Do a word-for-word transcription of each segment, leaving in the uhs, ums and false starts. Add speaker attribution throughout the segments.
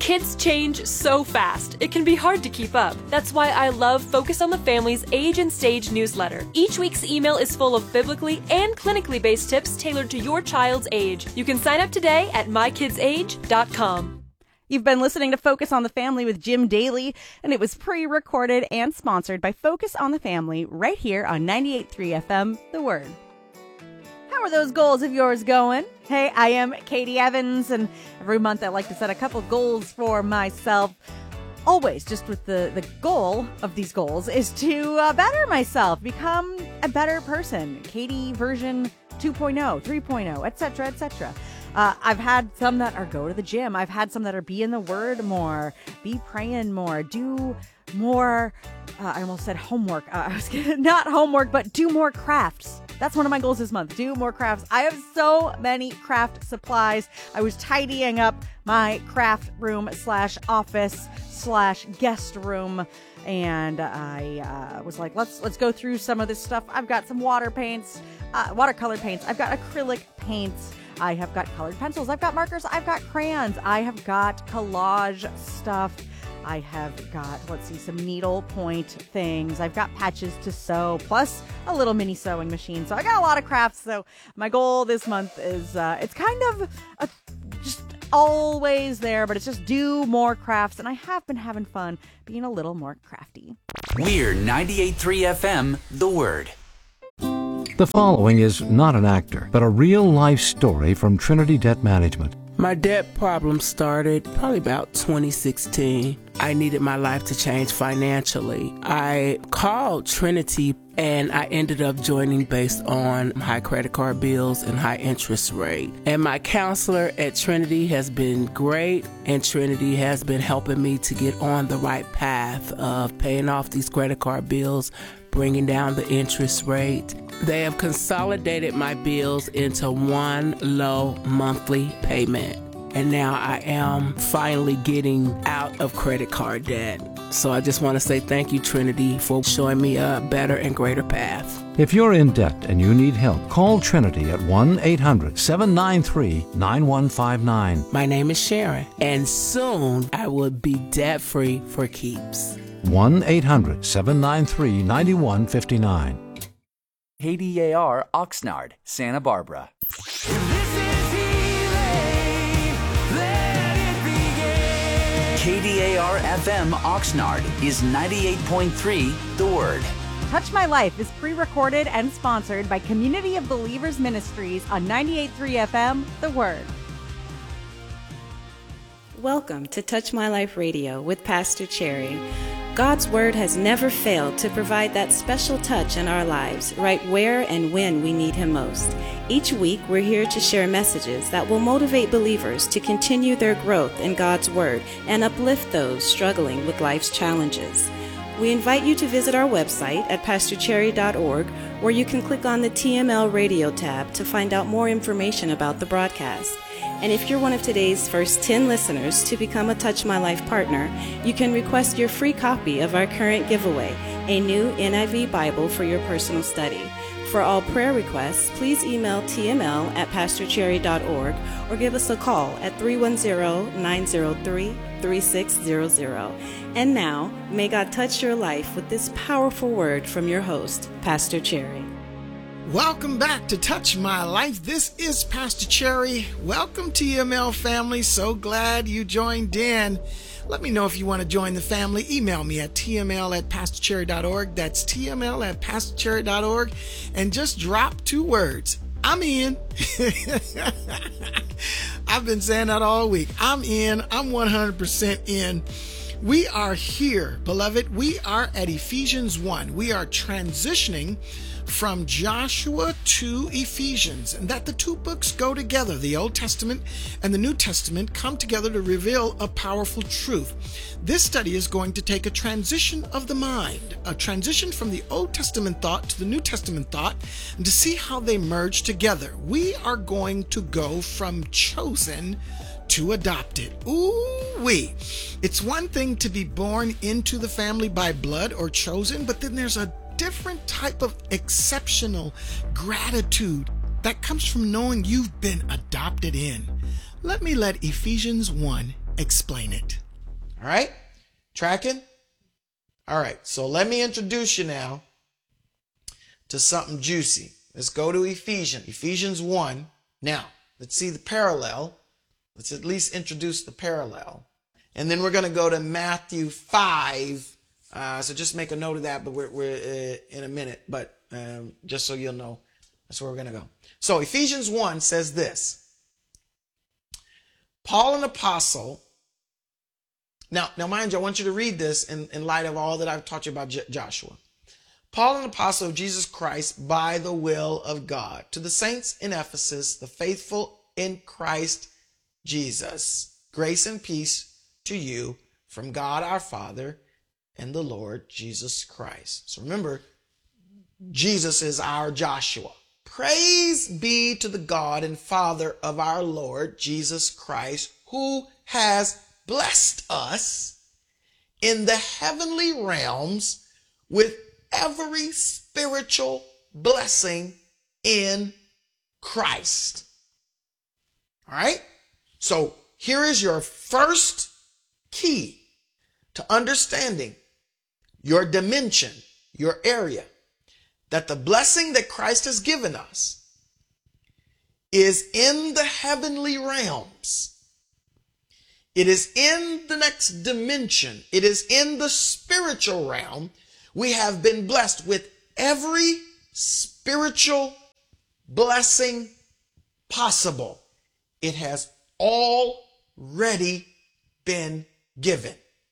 Speaker 1: Kids change so fast, it can be hard to keep up. That's why I love Focus on the Family's Age and Stage newsletter. Each week's email is full of biblically and clinically based tips tailored to your child's age. You can sign up today at my kids age dot com.
Speaker 2: You've been listening to Focus on the Family with Jim Daly, and it was pre-recorded and sponsored by Focus on the Family right here on ninety-eight point three F M, The Word. How are those goals of yours going? Hey, I am Katie Evans, and every month I like to set a couple goals for myself. Always just with the, the goal of these goals is to uh, better myself, become a better person. Katie version two point oh, three point oh, et cetera, et cetera. Uh, I've had some that are go to the gym. I've had some that are be in the Word more, be praying more, do more, uh, I almost said homework. Uh, I was gonna, not homework, but do more crafts. That's one of my goals this month. Do more crafts. I have so many craft supplies. I was tidying up my craft room slash office slash guest room, and I uh, was like, let's let's go through some of this stuff. I've got some water paints, uh, watercolor paints. I've got acrylic paints. I have got colored pencils. I've got markers. I've got crayons. I have got collage stuff. I have got, let's see, some needle point things. I've got patches to sew, plus a little mini sewing machine. So I got a lot of crafts. So my goal this month is, uh, it's kind of a, just always there, but it's just do more crafts. And I have been having fun being a little more crafty.
Speaker 3: We're ninety-eight point three F M, The Word.
Speaker 4: The following is not an actor, but a real-life story from Trinity Debt Management.
Speaker 5: My debt problem started probably about twenty sixteen. I needed my life to change financially. I called Trinity and I ended up joining based on high credit card bills and high interest rate. And my counselor at Trinity has been great, and Trinity has been helping me to get on the right path of paying off these credit card bills, bringing down the interest rate. They have consolidated my bills into one low monthly payment. And now I am finally getting out of credit card debt. So I just want to say thank you, Trinity, for showing me a better and greater path.
Speaker 4: If you're in debt and you need help, call Trinity at one eight hundred seven nine three nine one five nine.
Speaker 5: My name is Sharon, and soon I will be debt-free for keeps.
Speaker 4: one eight hundred seven nine three nine one five nine.
Speaker 3: K D A R Oxnard, Santa Barbara. K D A R F M Oxnard is ninety-eight point three, The Word.
Speaker 2: Touch My Life is pre-recorded and sponsored by Community of Believers Ministries on ninety-eight point three F M, The Word.
Speaker 6: Welcome to Touch My Life Radio with Pastor Cherry. God's Word has never failed to provide that special touch in our lives, right where and when we need Him most. Each week, we're here to share messages that will motivate believers to continue their growth in God's Word and uplift those struggling with life's challenges. We invite you to visit our website at pastor cherry dot org, where you can click on the T M L Radio tab to find out more information about the broadcast. And if you're one of today's first ten listeners to become a Touch My Life partner, you can request your free copy of our current giveaway, a new N I V Bible for your personal study. For all prayer requests, please email T M L at pastor cherry dot org or give us a call at three one zero nine zero three three six zero zero. And now, may God touch your life with this powerful word from your host, Pastor Cherry.
Speaker 7: Welcome back to Touch My Life. This is Pastor Cherry. Welcome, T M L family. So glad you joined in. Let me know if you want to join the family. Email me at T M L at pastor cherry dot org. That's T M L at pastor cherry dot org. And just drop two words. I'm in. I've been saying that all week. I'm in. I'm one hundred percent in. We are here, beloved. We are at Ephesians one. We are transitioning from Joshua to Ephesians, and that the two books go together. The Old Testament and the New Testament come together to reveal a powerful truth. This study is going to take a transition of the mind, a transition from the Old Testament thought to the New Testament thought, and to see how they merge together. We are going to go from chosen to adopted. Ooh-wee. It's one thing to be born into the family by blood or chosen, but then there's a different type of exceptional gratitude that comes from knowing you've been adopted in. Let me let Ephesians one explain it. All right? Tracking? All right. So let me introduce you now to something juicy. Let's go to Ephesians. Ephesians one. Now, let's see the parallel. Let's at least introduce the parallel. And then we're going to go to Matthew five. Uh, so just make a note of that, but we're, we're uh, in a minute. But um, just so you'll know, that's where we're going to go. So Ephesians one says this. Paul, an apostle. Now, now, mind you, I want you to read this in, in light of all that I've taught you about J- Joshua. Paul, an apostle of Jesus Christ by the will of God, to the saints in Ephesus, the faithful in Christ Jesus, grace and peace to you from God our Father and the Lord Jesus Christ. So remember, Jesus is our Joshua. Praise be to the God and Father of our Lord Jesus Christ, who has blessed us in the heavenly realms with every spiritual blessing in Christ. All right? So here is your first key to understanding your dimension, your area, that the blessing that Christ has given us is in the heavenly realms. It is in the next dimension. It is in the spiritual realm. We have been blessed with every spiritual blessing possible. It has already been given.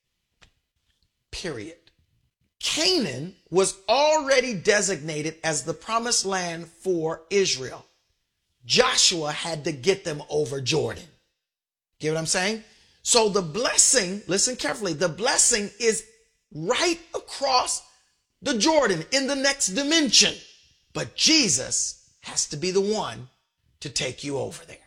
Speaker 7: Period. Canaan was already designated as the promised land for Israel. Joshua had to get them over Jordan. Get what I'm saying? So the blessing, listen carefully, the blessing is right across the Jordan in the next dimension. But Jesus has to be the one to take you over there.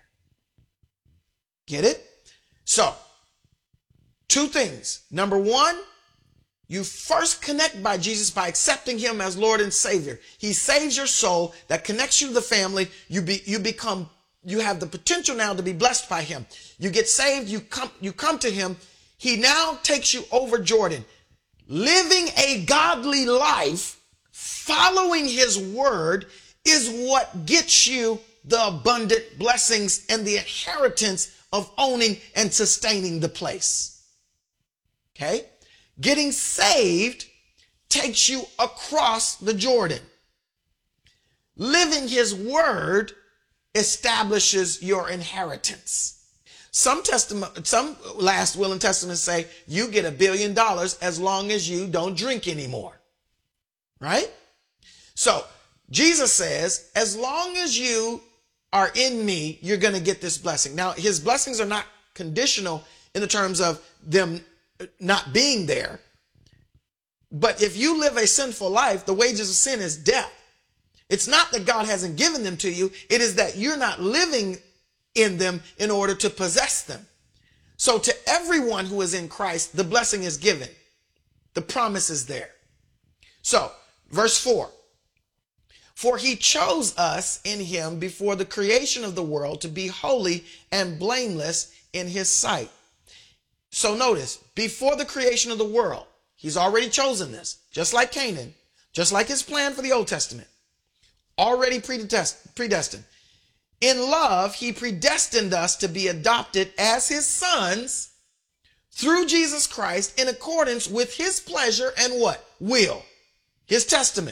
Speaker 7: Get it? So, two things. Number one, you first connect by Jesus by accepting him as Lord and Savior. He saves your soul. That connects you to the family. You be, you become, you have the potential now to be blessed by him. You get saved. You come, you come to him. He now takes you over Jordan. Living a godly life, following his word, is what gets you the abundant blessings and the inheritance of owning and sustaining the place. Okay? Getting saved takes you across the Jordan. Living his word establishes your inheritance. Some testament, some last will and testaments say you get a billion dollars as long as you don't drink anymore. Right? So Jesus says, as long as you are in me, you're going to get this blessing. Now, his blessings are not conditional in the terms of them not being there. But if you live a sinful life, the wages of sin is death. It's not that God hasn't given them to you. It is that you're not living in them in order to possess them. So to everyone who is in Christ, the blessing is given. The promise is there. So, verse four. For he chose us in him before the creation of the world to be holy and blameless in his sight. So notice, before the creation of the world, he's already chosen this, just like Canaan, just like his plan for the Old Testament, already predestined. In love, he predestined us to be adopted as his sons through Jesus Christ in accordance with his pleasure and what? Will. His testament.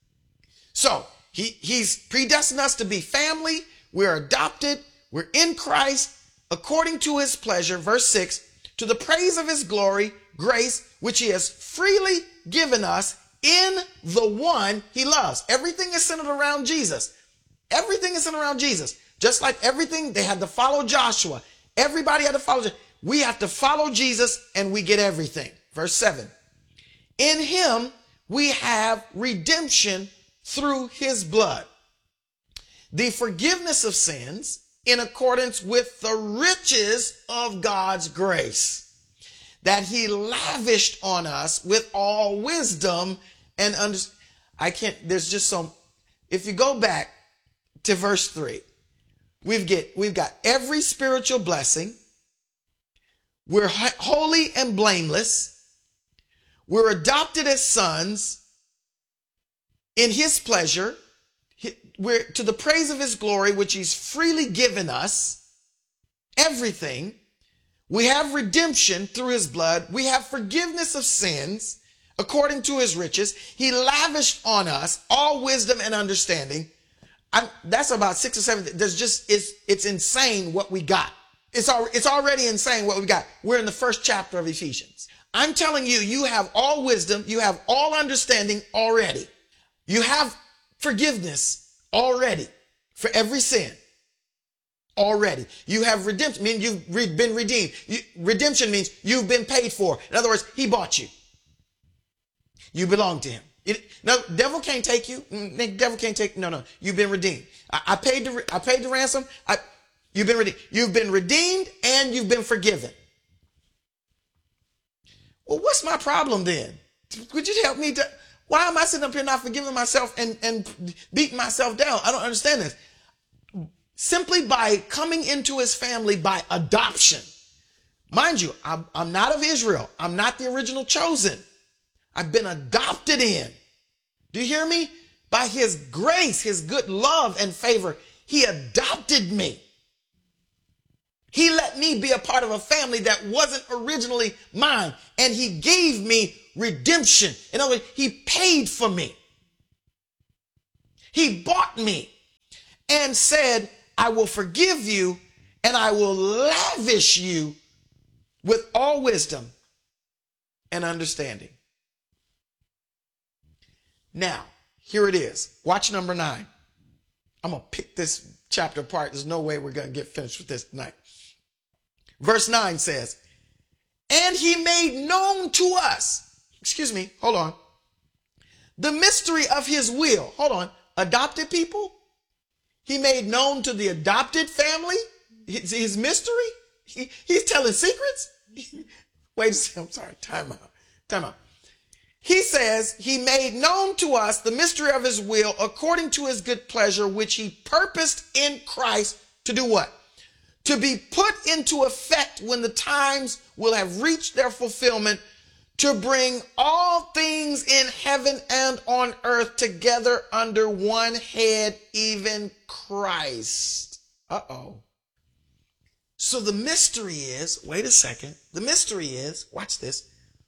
Speaker 7: So he, he's predestined us to be family. We're adopted. We're in Christ according to his pleasure. Verse six, to the praise of his glory, grace, which he has freely given us in the one he loves. Everything is centered around Jesus. Everything is centered around Jesus. Just like everything, they had to follow Joshua. Everybody had to follow. We have to follow Jesus and we get everything. Verse seven, in him we have redemption through his blood, the forgiveness of sins in accordance with the riches of God's grace that he lavished on us with all wisdom and under. I can't, there's just some, if you go back to verse three, we've get, we've got every spiritual blessing. We're holy and blameless. We're adopted as sons in his pleasure. We're to the praise of his glory, which he's freely given us. Everything. We have redemption through his blood. We have forgiveness of sins according to his riches. He lavished on us all wisdom and understanding. I'm, that's about six or seven. There's just, it's, it's insane what we got. It's, al- it's already insane what we got. We're in the first chapter of Ephesians. I'm telling you, you have all wisdom. You have all understanding already. You have forgiveness already for every sin. Already. You have redemption, meaning you've re- been redeemed. You, redemption means you've been paid for. In other words, he bought you. You belong to him. It, no, devil can't take you. The devil can't take, no, no. You've been redeemed. I, I paid the, I paid the ransom. I, you've been redeemed. You've been redeemed and you've been forgiven. Well, what's my problem then? Could you help me to, why am I sitting up here not forgiving myself and, and beating myself down? I don't understand this. Simply by coming into his family by adoption. Mind you, I'm, I'm not of Israel. I'm not the original chosen. I've been adopted in. Do you hear me? By his grace, his good love and favor, he adopted me. He let me be a part of a family that wasn't originally mine. And he gave me redemption. In other words, he paid for me. He bought me and said, I will forgive you and I will lavish you with all wisdom and understanding. Now, here it is. Watch number nine. I'm going to pick this chapter apart. There's no way we're going to get finished with this tonight. Verse nine says, and he made known to us, excuse me, hold on, the mystery of his will. Hold on. Adopted people? He made known to the adopted family his, his mystery. He, he's telling secrets. Wait a second. I'm sorry. Time out. Time out. He says he made known to us the mystery of his will according to his good pleasure, which he purposed in Christ to do what? To be put into effect when the times will have reached their fulfillment, to bring all things in heaven and on earth together under one head, even Christ. Uh-oh. So the mystery is, wait a second, the mystery is, watch this,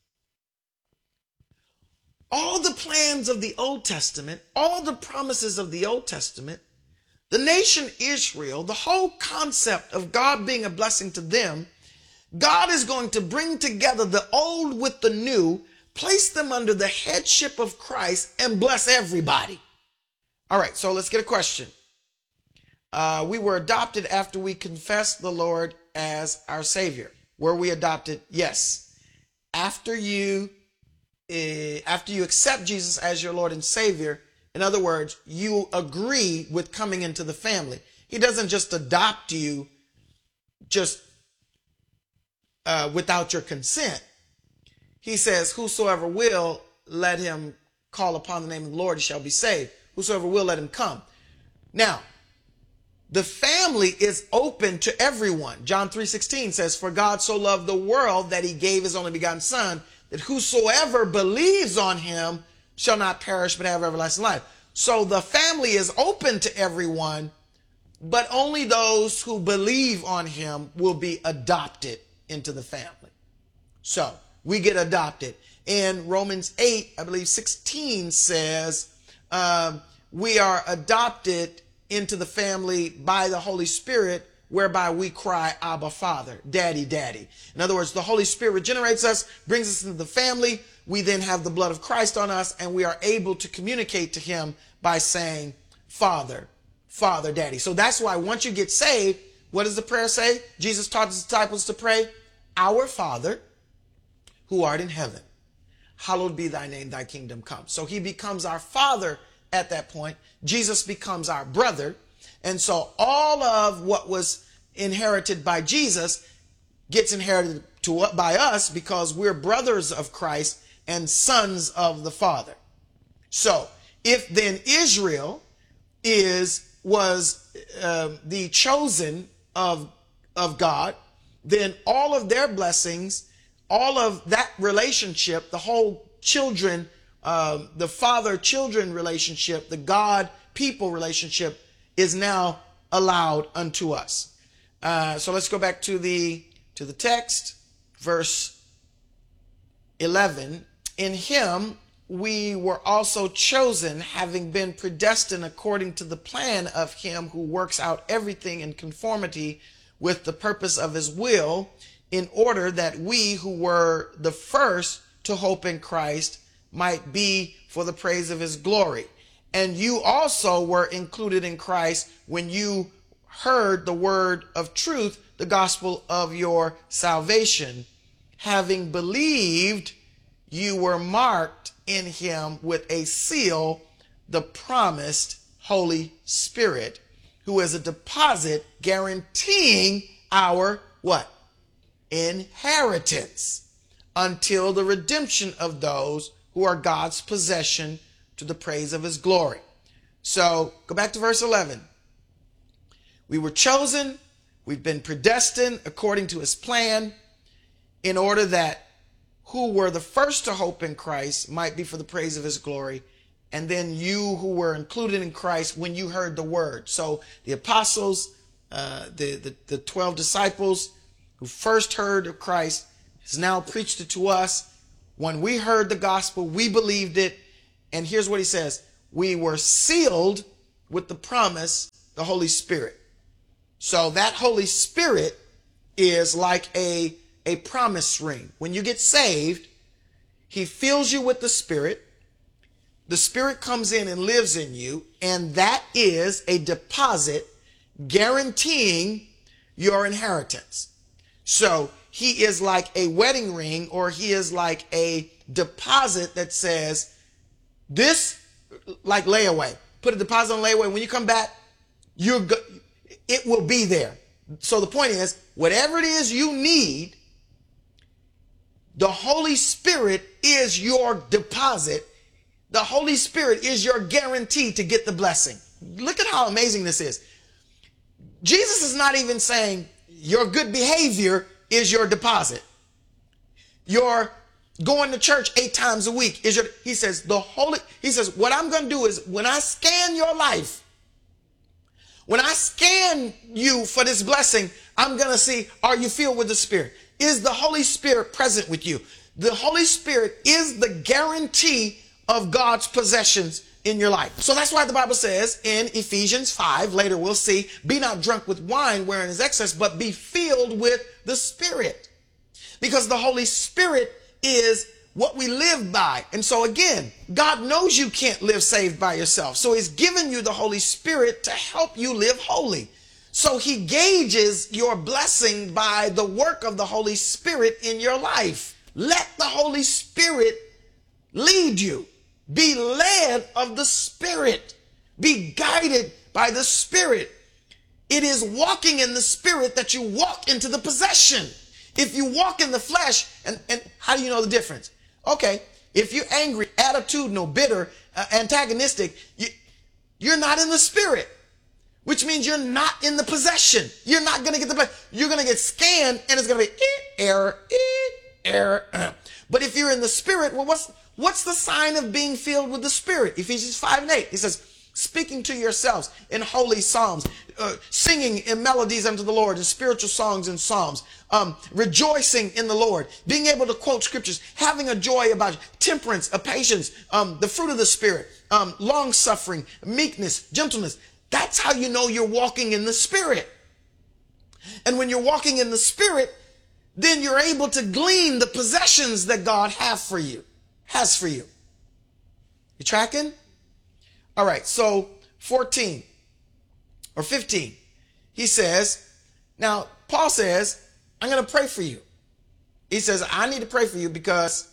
Speaker 7: all the plans of the Old Testament, all the promises of the Old Testament, the nation Israel, the whole concept of God being a blessing to them, God is going to bring together the old with the new, place them under the headship of Christ, and bless everybody. All right, so let's get a question. Uh, we were adopted after we confessed the Lord as our Savior. Were we adopted? Yes. After you, uh, after you accept Jesus as your Lord and Savior, in other words, you agree with coming into the family. He doesn't just adopt you just Uh, without your consent. He says, whosoever will, let him call upon the name of the Lord, he shall be saved. Whosoever will, let him come. Now, the family is open to everyone. John three sixteen says, for God so loved the world that he gave his only begotten son, that whosoever believes on him shall not perish but have everlasting life. So the family is open to everyone, but only those who believe on him will be adopted into the family. So we get adopted. In Romans eight, I believe sixteen says, um, we are adopted into the family by the Holy Spirit, whereby we cry, Abba, Father, Daddy, Daddy. In other words, the Holy Spirit regenerates us, brings us into the family. We then have the blood of Christ on us, and we are able to communicate to him by saying, Father, Father, Daddy. So that's why once you get saved, what does the prayer say? Jesus taught his disciples to pray, our Father, who art in heaven, hallowed be thy name, thy kingdom come. So he becomes our Father at that point. Jesus becomes our brother. And so all of what was inherited by Jesus gets inherited to, by us because we're brothers of Christ and sons of the Father. So if then Israel is was uh, the chosen of, of God, then all of their blessings, all of that relationship, the whole children, um, the father-children relationship, the God-people relationship is now allowed unto us. Uh, so let's go back to the to the text, verse eleven. In him we were also chosen, having been predestined according to the plan of him who works out everything in conformity with the purpose of his will, in order that we who were the first to hope in Christ might be for the praise of his glory. And you also were included in Christ when you heard the word of truth, the gospel of your salvation. Having believed, you were marked in him with a seal, the promised Holy Spirit, who is a deposit guaranteeing our what? Inheritance until the redemption of those who are God's possession to the praise of his glory. So go back to verse eleven. We were chosen, we've been predestined according to his plan, in order that who were the first to hope in Christ might be for the praise of his glory. And then you who were included in Christ when you heard the word. So the apostles, uh, the, the, the twelve disciples who first heard of Christ has now preached it to us. When we heard the gospel, we believed it. And here's what he says. We were sealed with the promise, the Holy Spirit. So that Holy Spirit is like a, a promise ring. When you get saved, he fills you with the Spirit. The Spirit comes in and lives in you, and that is a deposit guaranteeing your inheritance. So he is like a wedding ring, or he is like a deposit that says this, like layaway. Put a deposit on layaway. When you come back, you're go- it will be there. So the point is, whatever it is you need, the Holy Spirit is your deposit. The Holy Spirit is your guarantee to get the blessing. Look at how amazing this is. Jesus is not even saying your good behavior is your deposit. Your going to church eight times a week is your, he says the Holy, he says, what I'm going to do is when I scan your life, when I scan you for this blessing, I'm going to see, are you filled with the Spirit? Is the Holy Spirit present with you? The Holy Spirit is the guarantee of God's possessions in your life. So that's why the Bible says in Ephesians five, later we'll see, be not drunk with wine wherein is excess, but be filled with the Spirit. Because the Holy Spirit is what we live by. And so again, God knows you can't live saved by yourself. So he's given you the Holy Spirit to help you live holy. So he gauges your blessing by the work of the Holy Spirit in your life. Let the Holy Spirit lead you. Be led of the Spirit. Be guided by the Spirit. It is walking in the Spirit that you walk into the possession. If you walk in the flesh, and, and how do you know the difference? Okay, if you're angry, attitudinal, bitter, uh, antagonistic, you, you're not in the Spirit, which means you're not in the possession. You're not going to get the blessing. You're going to get scanned, and it's going to be eh, error, eh, error. Uh. But if you're in the Spirit, well, what's What's the sign of being filled with the Spirit? Ephesians five and eight. He says, speaking to yourselves in holy psalms, uh, singing in melodies unto the Lord, in spiritual songs and psalms, um, rejoicing in the Lord, being able to quote scriptures, having a joy about temperance, a patience, um, the fruit of the Spirit, um, long suffering, meekness, gentleness. That's how you know you're walking in the Spirit. And when you're walking in the Spirit, then you're able to glean the possessions that God has for you. has for you. You tracking? All right, so fourteen or fifteen, he says, now Paul says, I'm going to pray for you. He says, I need to pray for you because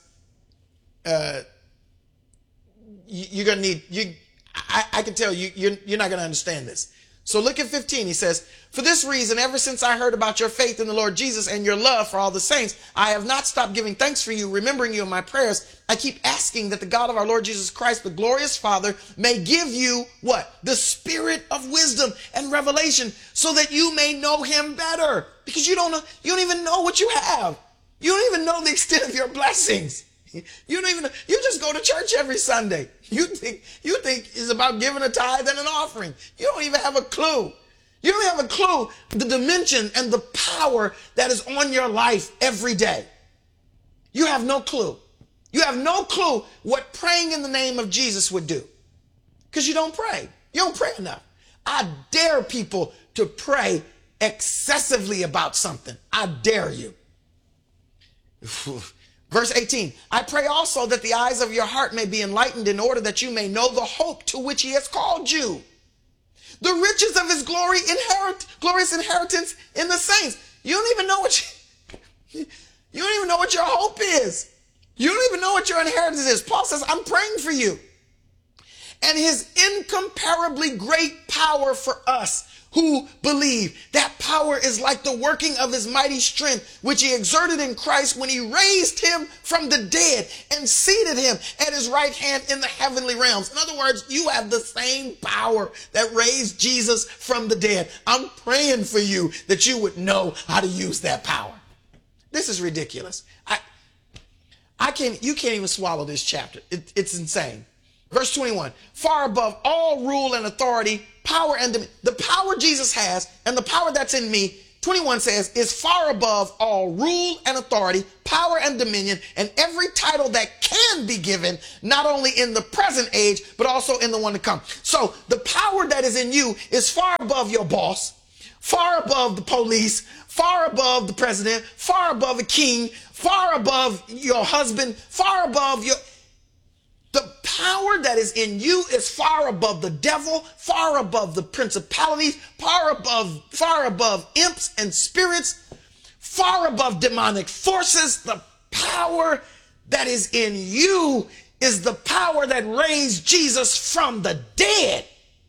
Speaker 7: uh, you, you're going to need, you. I, I can tell you, you're, you're not going to understand this. So look at fifteen. He says, for this reason, ever since I heard about your faith in the Lord Jesus and your love for all the saints, I have not stopped giving thanks for you, remembering you in my prayers. I keep asking that the God of our Lord Jesus Christ, the glorious Father, may give you what? The spirit of wisdom and revelation so that you may know him better. Because you don't know, you don't even know what you have. You don't even know the extent of your blessings. You don't even know, you just go to church every Sunday. You think, you think it's about giving a tithe and an offering. You don't even have a clue. You don't have a clue the dimension and the power that is on your life every day. You have no clue. You have no clue what praying in the name of Jesus would do. Because you don't pray. You don't pray enough. I dare people to pray excessively about something. I dare you. Verse eighteen, I pray also that the eyes of your heart may be enlightened in order that you may know the hope to which he has called you. The riches of his glory inherit, glorious inheritance in the saints. You don't even know what you, you don't even know what your hope is. You don't even know what your inheritance is. Paul says, I'm praying for you. And his incomparably great power for us who believe. That power is like the working of his mighty strength, which he exerted in Christ when he raised him from the dead and seated him at his right hand in the heavenly realms. In other words, you have the same power that raised Jesus from the dead. I'm praying for you that you would know how to use that power. This is ridiculous. I, I can't, you can't even swallow this chapter. It, it's insane. Verse twenty-one, far above all rule and authority, power and dominion. The power Jesus has and the power that's in me, twenty-one says, is far above all rule and authority, power and dominion, and every title that can be given, not only in the present age, but also in the one to come. So the power that is in you is far above your boss, far above the police, far above the president, far above a king, far above your husband, far above your... The power that is in you is far above the devil, far above the principalities, far above, far above imps and spirits, far above demonic forces. The power that is in you is the power that raised Jesus from the dead.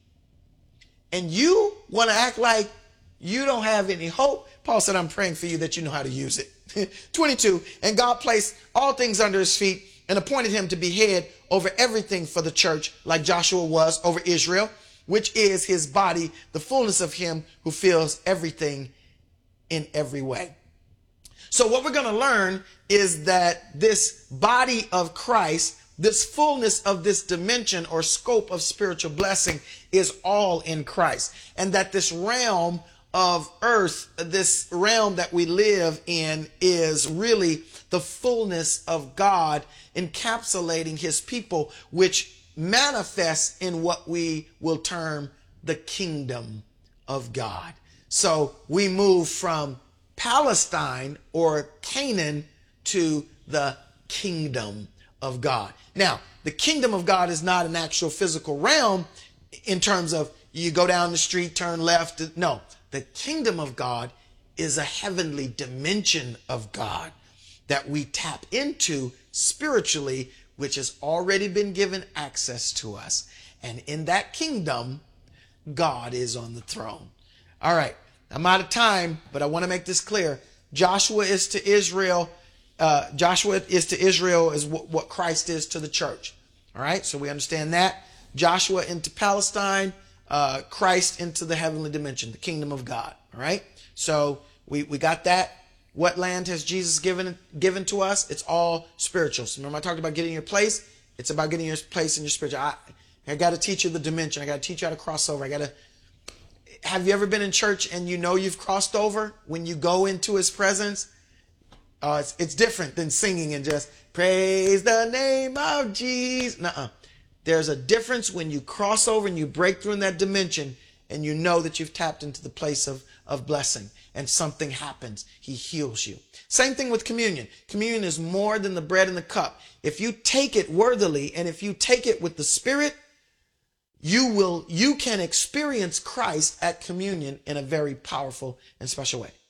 Speaker 7: And you want to act like you don't have any hope? Paul said, I'm praying for you that you know how to use it. twenty-two, and God placed all things under his feet and appointed him to be head over everything for the church, like Joshua was over Israel, which is his body, the fullness of him who fills everything in every way. So what we're going to learn is that this body of Christ, this fullness of this dimension or scope of spiritual blessing is all in Christ. And that this realm of earth, this realm that we live in, is really the fullness of God encapsulating his people, which manifests in what we will term the kingdom of God. So we move from Palestine or Canaan to the kingdom of God. Now, the kingdom of God is not an actual physical realm in terms of you go down the street, turn left. No, the kingdom of God is a heavenly dimension of God that we tap into spiritually, which has already been given access to us. And in that kingdom, God is on the throne. All right, I'm out of time, but I want to make this clear. Joshua is to Israel. Uh, Joshua is to Israel as w- what Christ is to the church. All right, so we understand that. Joshua into Palestine, uh, Christ into the heavenly dimension, the kingdom of God. All right, so we, we got that. What land has Jesus given given to us? It's all spiritual. So remember I talked about getting your place? It's about getting your place in your spiritual. I, I got to teach you the dimension. I got to teach you how to cross over. I got to. Have you ever been in church and you know you've crossed over when you go into his presence? Uh, it's, it's different than singing and just praise the name of Jesus. Nuh-uh. There's a difference when you cross over and you break through in that dimension and you know that you've tapped into the place of, of blessing. And something happens. He heals you. Same thing with communion. Communion is more than the bread and the cup. If you take it worthily and if you take it with the Spirit, you will, you can experience Christ at communion in a very powerful and special way.